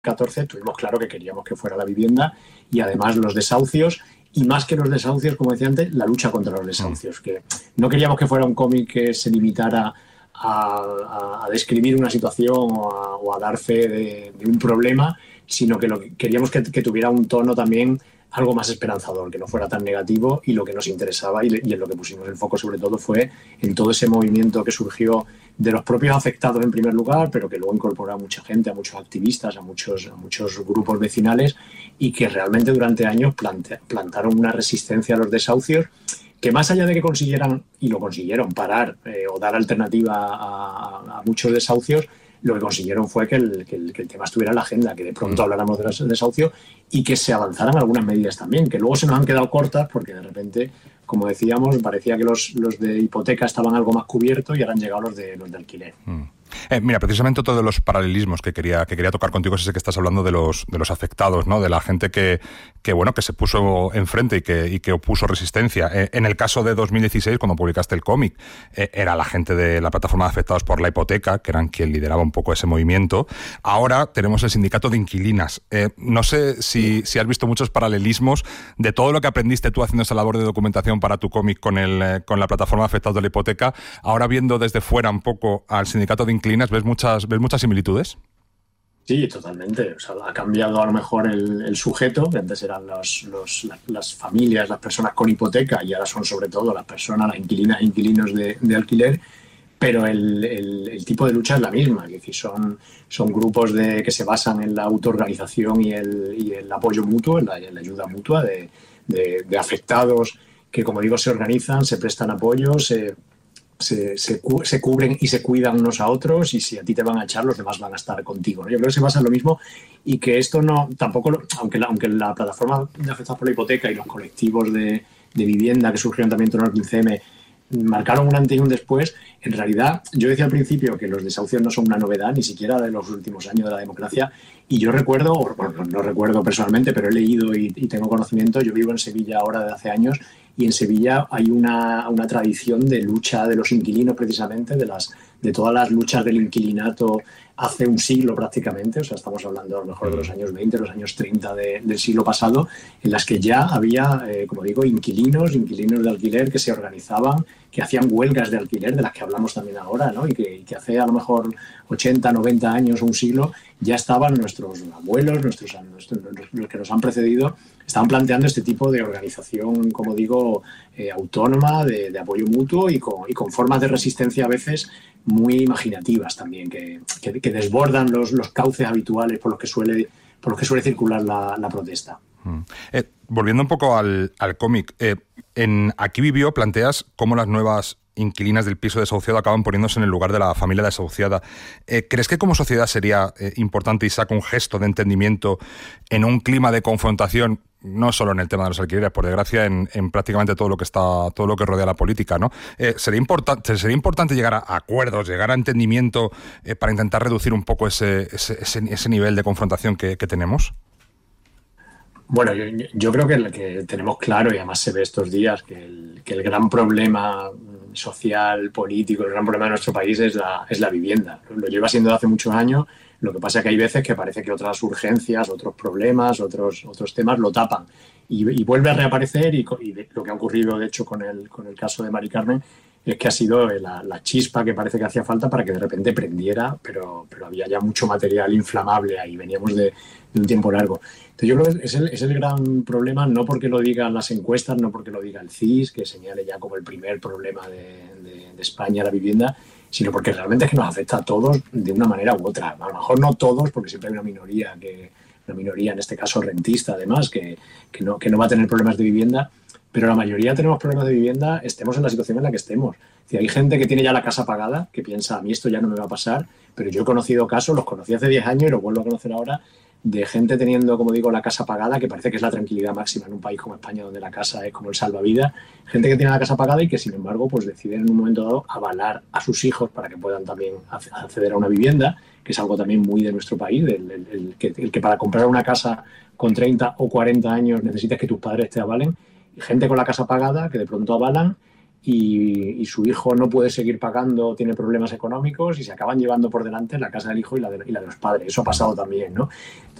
2014 tuvimos claro que queríamos que fuera la vivienda y además los desahucios, y más que los desahucios, como decía antes, la lucha contra los desahucios. Que no queríamos que fuera un cómic que se limitara a describir una situación o a dar fe de un problema, sino que queríamos que tuviera un tono también algo más esperanzador, que no fuera tan negativo, y lo que nos interesaba y en lo que pusimos el foco sobre todo fue en todo ese movimiento que surgió de los propios afectados en primer lugar, pero que luego incorporó a mucha gente, a muchos activistas, a muchos grupos vecinales, y que realmente durante años plantaron una resistencia a los desahucios que, más allá de que consiguieran, y lo consiguieron, parar o dar alternativa a muchos desahucios, lo que consiguieron fue que el tema estuviera en la agenda, que de pronto habláramos de desahucio y que se avanzaran algunas medidas también, que luego se nos han quedado cortas porque de repente, como decíamos, parecía que los de hipoteca estaban algo más cubiertos y ahora han llegado los de alquiler. Mira, precisamente otro de los paralelismos que quería tocar contigo es ese que estás hablando de los afectados, ¿no? De la gente que se puso enfrente y que opuso resistencia. En el caso de 2016, cuando publicaste el cómic, era la gente de la plataforma de afectados por la hipoteca, que eran quien lideraba un poco ese movimiento. Ahora tenemos el sindicato de inquilinas. No sé si has visto muchos paralelismos de todo lo que aprendiste tú haciendo esa labor de documentación para tu cómic con la plataforma de afectados de la hipoteca. Ahora, viendo desde fuera un poco al sindicato de inquilinas, ¿ves muchas similitudes? Sí, totalmente. O sea, ha cambiado a lo mejor el sujeto, que antes eran las familias, las personas con hipoteca, y ahora son sobre todo las personas, las inquilinas e inquilinos de alquiler, pero el tipo de lucha es la misma. Es decir, son grupos que se basan en la autoorganización y el apoyo mutuo, en la ayuda mutua de afectados que, como digo, se organizan, se prestan apoyo, se cubren y se cuidan unos a otros, y si a ti te van a echar, los demás van a estar contigo, ¿no? Yo creo que se basa en lo mismo, y que esto no, tampoco, aunque la plataforma de afectados por la hipoteca y los colectivos de vivienda que surgieron también en torno al 15M marcaron un antes y un después, en realidad yo decía al principio que los desahucios no son una novedad, ni siquiera de los últimos años de la democracia, y yo recuerdo, bueno, no recuerdo personalmente, pero he leído y tengo conocimiento. Yo vivo en Sevilla ahora desde hace años, y en Sevilla hay una tradición de lucha de los inquilinos, precisamente, de todas las luchas del inquilinato hace un siglo prácticamente. O sea, estamos hablando a lo mejor de los años 20, los años 30 del siglo pasado, en las que ya había, como digo, inquilinos de alquiler que se organizaban, que hacían huelgas de alquiler, de las que hablamos también ahora, ¿no? Y que hace a lo mejor 80, 90 años o un siglo ya estaban nuestros abuelos, los que nos han precedido, estaban planteando este tipo de organización, como digo, autónoma, de apoyo mutuo, y con formas de resistencia a veces muy imaginativas también, que desbordan los cauces habituales por los que suele circular la protesta. Volviendo un poco al cómic, en Aquí vivió planteas cómo las nuevas inquilinas del piso desahuciado acaban poniéndose en el lugar de la familia desahuciada. ¿Crees que como sociedad sería importante y saca un gesto de entendimiento en un clima de confrontación, no solo en el tema de los alquileres, por desgracia, en prácticamente todo lo que rodea la política, ¿no? ¿Sería importante llegar a acuerdos, llegar a entendimiento para intentar reducir un poco ese nivel de confrontación que tenemos? Bueno, yo creo que tenemos claro, y además se ve estos días, que el gran problema social, político, el gran problema de nuestro país es la vivienda. Lo lleva siendo de hace muchos años. Lo que pasa es que hay veces que parece que otras urgencias, otros problemas, otros temas lo tapan. Y vuelve a reaparecer, y lo que ha ocurrido, de hecho, con el caso de Mari Carmen, es que ha sido la chispa que parece que hacía falta para que de repente prendiera, pero había ya mucho material inflamable ahí, veníamos de un tiempo largo. Entonces yo creo que es el gran problema, no porque lo digan las encuestas, no porque lo diga el CIS, que señale ya como el primer problema de España la vivienda, sino porque realmente es que nos afecta a todos de una manera u otra. A lo mejor no todos, porque siempre hay una minoría, en este caso rentista además, que no va a tener problemas de vivienda, pero la mayoría tenemos problemas de vivienda, estemos en la situación en la que estemos. Si hay gente que tiene ya la casa pagada, que piensa, a mí esto ya no me va a pasar, pero yo he conocido casos, los conocí hace 10 años y los vuelvo a conocer ahora, de gente teniendo, como digo, la casa pagada, que parece que es la tranquilidad máxima en un país como España, donde la casa es como el salvavidas. Gente que tiene la casa pagada y que, sin embargo, pues deciden en un momento dado avalar a sus hijos para que puedan también acceder a una vivienda, que es algo también muy de nuestro país, el que para comprar una casa con 30 o 40 años necesitas que tus padres te avalen. Gente con la casa pagada que de pronto avalan, y su hijo no puede seguir pagando, tiene problemas económicos y se acaban llevando por delante la casa del hijo y la de los padres. Eso ha pasado también, ¿no?